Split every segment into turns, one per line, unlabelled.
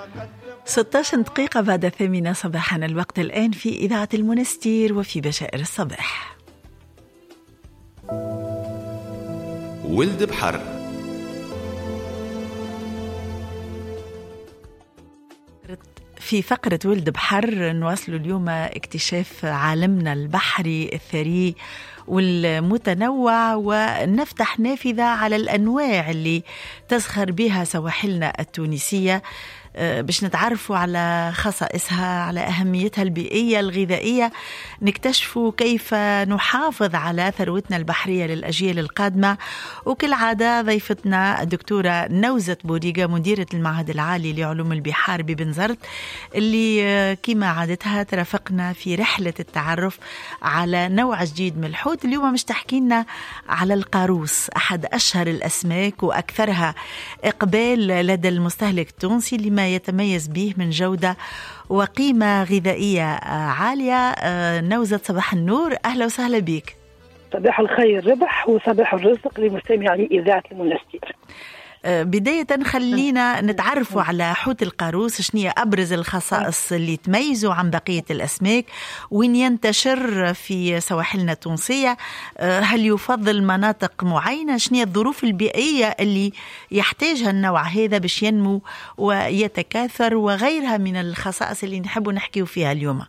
16 دقيقة بعد 8 صباحا، الوقت الآن في إذاعة المنستير وفي بشائر الصباح.
ولد بحر.
في فقرة ولد بحر نواصل اليوم اكتشاف عالمنا البحري الثري والمتنوع، ونفتح نافذة على الأنواع اللي تزخر بها سواحلنا التونسية باش نتعرفوا على خصائصها، على أهميتها البيئية الغذائية، نكتشفوا كيف نحافظ على ثروتنا البحرية للأجيال القادمة. وكالعادة ضيفتنا الدكتورة نوزة بوديقة، مديرة المعهد العالي لعلوم البحار ببنزرت، اللي كما عادتها ترافقنا في رحلة التعرف على نوع جديد من الحوت. اليوم مش تحكي لنا على القاروص، أحد أشهر الأسماك وأكثرها إقبال لدى المستهلك التونسي، لما يتميز به من جودة وقيمة غذائية عالية. نوزة، صباح النور، أهلا وسهلا بك.
صباح الخير ربح وصباح الرزق لمستمعي إذاعة المنستير.
بداية خلينا نتعرفوا على حوت القاروص، شنية أبرز الخصائص اللي تميزوا عن بقية الأسماك، وين ينتشر في سواحلنا التونسية، هل يفضل مناطق معينة، شنية الظروف البيئية اللي يحتاجها النوع هذا باش ينمو ويتكاثر، وغيرها من الخصائص اللي نحب نحكيو فيها اليوم.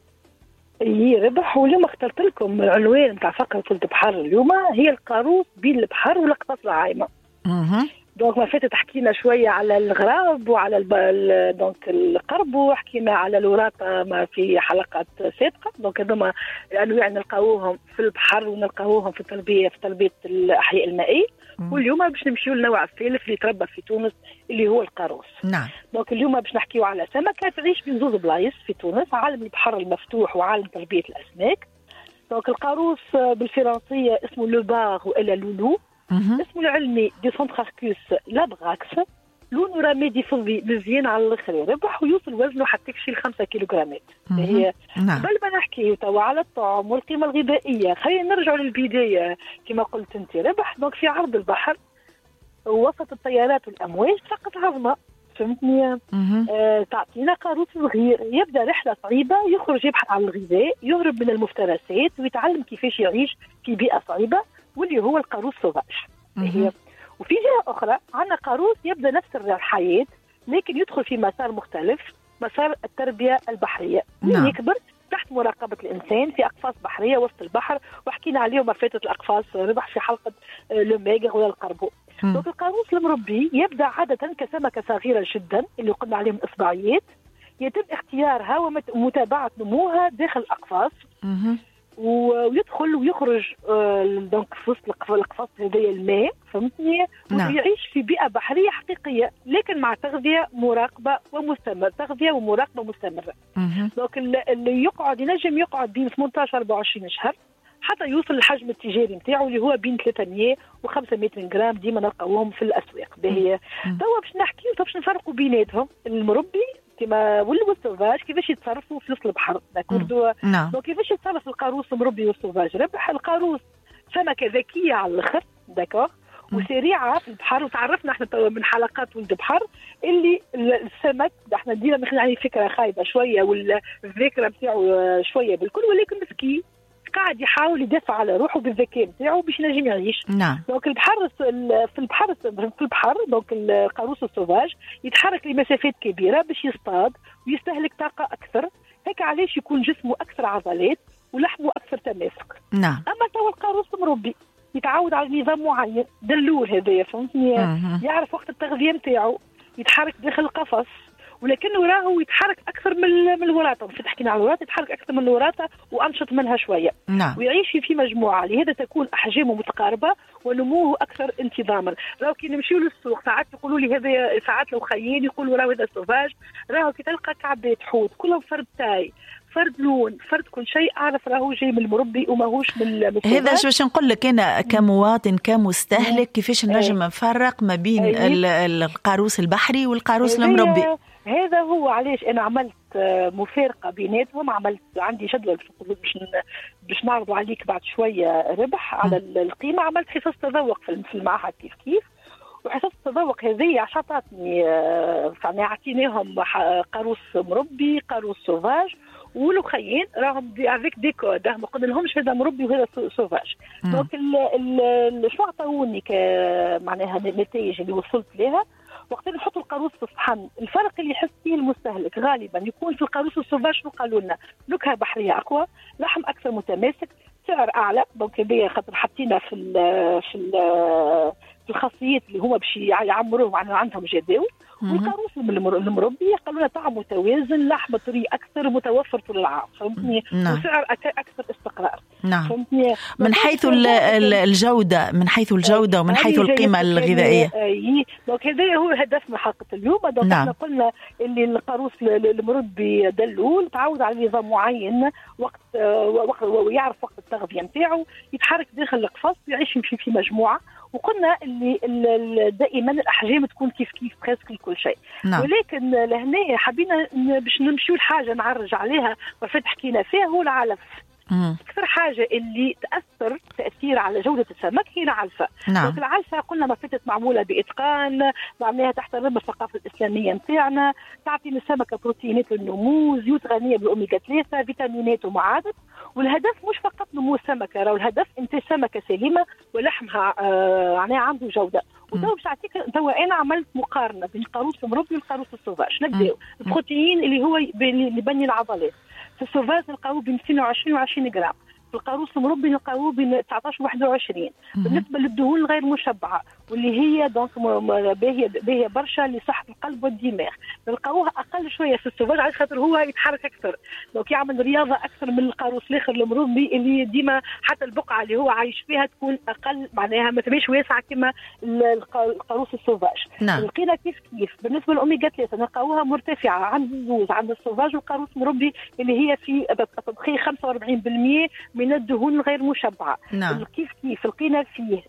ربح، واليوم اخترت لكم العنوان متاع فقرة ولد بحر اليوم هي القاروص بين البحر والأقفاص العايمة. دونك ما فاتت حكينا شوية على الغراب وعلى دونك القرب، وحكينا على الوراطة ما في حلقات سابقة. دونك هذوما الأنواع نلقاوهم في البحر ونلقاوهم في تربية الأحياء المائية. واليوم باش نمشيو لنوع الثالث اللي تربى في تونس اللي هو القاروص.
نعم.
دونك اليوم باش نحكيو على سمكة تعيش في زوز بلايص في تونس، عالم البحر المفتوح وعالم تربية الأسماك. دونك القاروص بالفرنسية اسمه لوباغ وإلا لولو. اسمه العلمي ديسنتراكوس لابغاكس. لونه رمادي فضي مزيان على الاخر يربح، ويوصل وزنه حتى يكفي 5 كيلوغرامات. هي قبل ما نحكي توا على الطعم والقيمه الغذائيه، خلينا نرجعوا للبدايه كما قلت انت ربح. دونك في عرض البحر وسط التيارات والامواج سقط عظمه، فهمتني؟ تعطينا قاروص صغير يبدا رحله صعيبه، يخرج يبحث عن الغذاء، يهرب من المفترسات، ويتعلم كيفاش يعيش في بيئه صعيبه، واللي هو القاروص سوفاج. وفي جهة أخرى عندنا قاروص يبدأ نفس الحياة، لكن يدخل في مسار مختلف، مسار التربية البحرية. يكبر تحت مراقبة الإنسان في أقفاص بحرية وسط البحر، وحكينا عليهم ما فاتت الأقفاص ربح في حلقة لوميغ ولا القربو. دونك القاروص المربي يبدأ عادة كسمكة صغيرة جدا اللي قلنا عليهم إصبعيات، يتم اختيارها ومتابعة نموها داخل الأقفاص. ويدخل ويخرج دونك في وسط القفص هذايا الماء، فهمتني؟ ويعيش في بيئة بحرية حقيقية، لكن مع تغذية مراقبة ومستمرة، تغذية ومراقبة مستمرة. دونك اللي ينجم يقعد بين 18 24 شهر حتى يوصل للحجم التجاري نتاعو اللي هو بين 300 و500 جرام، ديما نلقاوهم في الأسواق. باهي توا باش نحكيو باش نفرقوا بيناتهم المربي كما والسوفاج كيفاش يتصرفوا في وسط البحر. دونك كيفاش يتصرف القاروص المربي والسوفاج ربح. القاروص سمكه ذكيه على الاخر، داكور، وسريعه في البحر. وتعرفنا احنا من حلقات ولد بحر اللي السمك احنا دينا يعني فكره خايبه شويه والذاكره نتاعو شويه بالكل، ولكن مسكين قاعد يحاول يدافع على روحه بالذكاء نتاعو باش ينجم يعيش. دونك في البحر دونك القاروص السوفاج يتحرك لمسافات كبيره باش يصطاد ويستهلك طاقه اكثر، هيك علاش يكون جسمه اكثر عضلات ولحمه اكثر تماسك. اما توا القاروص المربي يتعود على نظام معين، دلول هذايا، فهمتني؟ يعرف وقت التغذيه نتاعو، يتحرك داخل القفص، ولكنه راهو يتحرك اكثر من الوراثه. مش تحكينا على الوراثه، يتحرك اكثر من الوراثه وانشط منها شويه. ويعيش في مجموعه، لهذا تكون احجامه متقاربه ونموه اكثر انتظاما. راهو كي نمشيو للسوق ساعات يقولوا لي هذا، ساعات لو خيين يقولوا راهو هذا سوفاج، راهو كي تلقى كعبات حوت كلهم فرد تاي، فرد لون، فرد كل شيء، اعرف راهو جاي من المربي وماهوش من
هذا. شو باش نقول لك انا كمواطن كمستهلك، كيفاش نجم نفرق ما بين القاروص البحري والقاروص المربي؟
هذا هو علاش انا عملت مفارقه بيناتهم. عملت عندي جدول باش نعرضوا عليك بعد شويه ربح على القيمه. عملت حصص تذوق في المعهد كيف وحسب التذوق هذه عطاتني يعني عطيناهم قاروص مربي، قاروص سوفاج، والخيين راهم افيك دي كود، ما قلنا لهمش هذا مربي وهذا سوفاج. دونك شنو عطاوني معناها النتائج اللي وصلت لها وقت نحط القاروص في الصحن. الفرق اللي يحس فيه المستهلك غالبا يكون في القاروص السوفاج. شنو قالوا لنا؟ نكهه بحريه اقوى، لحم اكثر متماسك، سعر اعلى. دونك هذه خاطر حطينا في الخاصيات اللي هما باش يعمروه عندهم جداول. والقاروص المربي قالوا لنا طعم متوازن، لحم طري اكثر، متوفر طول العام، فهمتني؟ وسعر اكثر استقرار.
نعم. فهمتني؟ من حيث الجوده، من حيث الجوده ومن حيث القيمه الغذائيه.
دونك هذا هو هدفنا حلقه اليوم. دونك احنا قلنا اللي القاروص المربي دلول تعود على نظام معين وقت ويعرف وقت التغذيه نتاعو، يتحرك داخل القفص، يعيش في مجموعه. وقلنا اللي دائما الاحجام تكون كيف بريسك لكل شيء. نعم. ولكن لهنا حبينا باش نمشيو لحاجه نعرج عليها وفات حكينا فيها، هو العلف. أكثر حاجة اللي تأثير على جودة السمك هي العلفة. نعم. العلفة قلنا ما فاتت معمولة بإتقان، معناها تحترم الثقافة الإسلامية نتاعنا، تعطي للسمكة بروتينات النمو، زيوت غنية بالأوميجا 3، فيتامينات ومعادن. والهدف مش فقط نمو السمكة، راهو الهدف انت سمكة سليمة ولحمها معناها عنده جودة. وتو باش نعطيك توا انا عملت مقارنة بين القاروص المربي والقاروص السوفاج. نبداو البروتين اللي هو اللي يبني العضلات. في السوفاج نلقاوه بين 22 و20 جرام، في القاروص المربي نلقاوه بين 19 و21. بالنسبه للدهون الغير مشبعه واللي هي دونك باهيه برشا لصحه القلب والدماغ، نلقاوها اقل شويه في السوفاج على خاطر هو يتحرك اكثر، دونك يعمل رياضه اكثر من القاروص الاخر المربي اللي ديما حتى البقعه اللي هو عايش فيها تكون اقل، معناها ما تبيش واسعه كما القاروص السوفاج. نعم. لقينا كيف بالنسبه للاوميجا 3 نلقاوها مرتفعه عند الزوز، عند السوفاج والقاروص المربي اللي هي في تضخيم 45% من الدهون الغير مشبعه. نعم. كيف لقينا فيه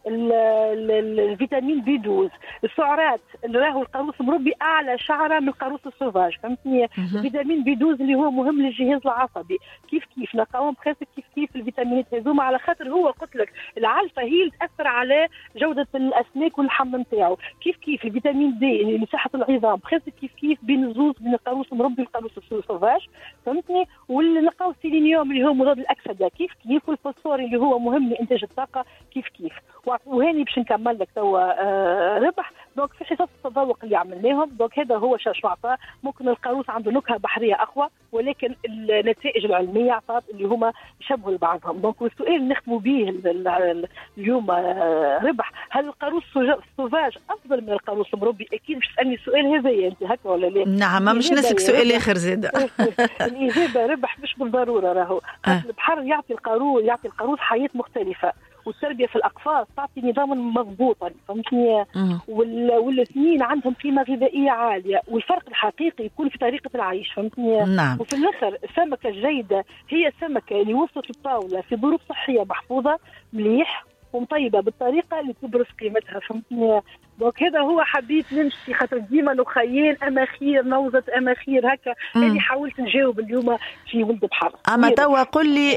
الفيتامين بي 12، السعرات اللي راهو القاروص المربي اعلى شعره من القاروص السوفاج، فهمتني؟ الفيتامين بي 12 اللي هو مهم للجهاز العصبي، كيف نلقاوهم بخاصه كيف الفيتامينات هذوما، على خاطر هو قلت لك العلفه هي اللي تاثر على جوده الاسماك واللحم نتاعو، كيف الفيتامين دي اللي لصحه العظام، بخاصه كيف بين الزوز بين القاروص المربي والقاروص السوفاج، فهمتني؟ واللي نلقاو السيلينيوم اللي هو مضاد الاكسده، كيف والفوسفور اللي هو مهم لانتاج الطاقه، كيف وهاني باش نكمل لك توا ربح. دونك في حصص التذوق اللي عملناهم، دونك هذا هو شو عطاه. ممكن القاروص عنده نكهه بحريه اقوى، ولكن النتائج العلميه عطات اللي هما يشبهوا لبعضهم. دونك والسؤال اللي نختموا به اليوم ربح، هل القاروص السوفاج افضل من القاروص المربي؟ اكيد مش تسالني السؤال هذا انت هكا ولا لا؟
نعم، مش نسلك سؤال اخر زاد.
الاجابه ربح مش بالضروره، راهو البحر يعطي القاروص حياه مختلفه، والتربيه في الاقفاص تعطي نظاما مضبوطا، فهمتني؟ والاثنين عندهم قيمه غذائيه عاليه، والفرق الحقيقي يكون في طريقه العيش، فهمتني؟ نعم. وفي الاخر السمكه الجيده هي السمكه اللي وصلت للطاوله في ظروف صحيه محفوظه مليح ومطيبه بالطريقه اللي تبرز قيمتها، فهمتني؟ دونك هذا هو حبيت نمشي خاطر ديما نخيل اماخير نوزة اماخير هكا اللي حاولت نجاوب اليوم في ولد بحر.
اما توا قل لي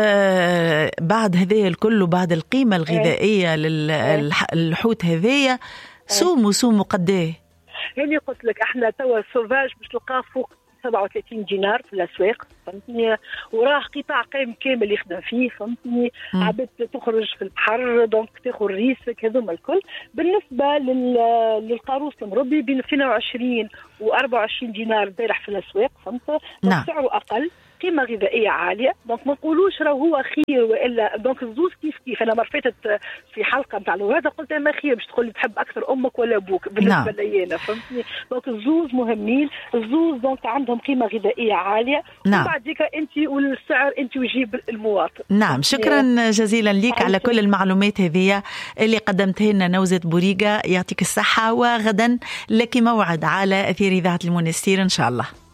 بعد هذايا الكل وبعد القيمه الغذائيه للحوت هذايا سوموا قداه؟
يعني قلت لك احنا توا السوفاج باش تلقاه فوق 37 دينار في الاسواق، فهمتني؟ وراه قطاع قائم كامل يخدم فيه، فهمتني؟ عباد تخرج في البحر دونك تاخذ ريسك، هذوما الكل. بالنسبه للقاروص المربي بين 22 و24 دينار البارح في الاسواق، فهمت؟ نعم. سعره اقل، قيمه غذائيه عاليه، دونك ما نقولوش راه هو خير والا. دونك الزوز كيف انا مرفاتت في حلقه نتاع الولاده قلت ما خير باش تقول لي تحب اكثر امك ولا ابوك بالنسبه لي انا، فهمتني؟ دونك الزوز مهمين، الزوز دونك عندهم قيمه غذائيه عاليه. نعم. وبعد ذيك انت والسعر انت وجيب المواطن.
نعم، شكرا جزيلا لك على كل المعلومات هذه اللي قدمتها لنا نوزة بوريقة، يعطيك الصحه. وغدا لك موعد على اثير اذاعه المنستير ان شاء الله.